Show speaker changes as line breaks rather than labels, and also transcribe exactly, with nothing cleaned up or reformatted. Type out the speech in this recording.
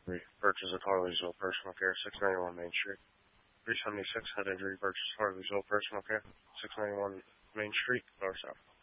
injury, purchase at Harleysville Personal Care, six ninety-one Main Street. three seventy-six, head injury, purchase Harleysville Personal Care, six ninety-one Main Street, North South.